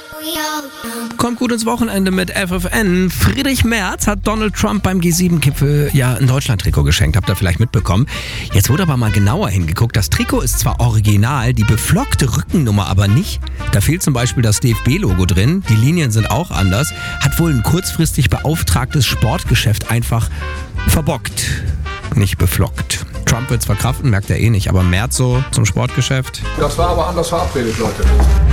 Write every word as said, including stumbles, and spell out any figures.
Kommt gut ins Wochenende mit F F N. Friedrich Merz hat Donald Trump beim G sieben Gipfel ja ein Deutschland-Trikot geschenkt. Habt ihr vielleicht mitbekommen. Jetzt wurde aber mal genauer hingeguckt. Das Trikot ist zwar original, die beflockte Rückennummer aber nicht. Da fehlt zum Beispiel das D F B-Logo drin. Die Linien sind auch anders. Hat wohl ein kurzfristig beauftragtes Sportgeschäft einfach verbockt. Nicht beflockt. Trump wird's verkraften, merkt er eh nicht. Aber Merz so zum Sportgeschäft. Das war aber anders verabredet, Leute.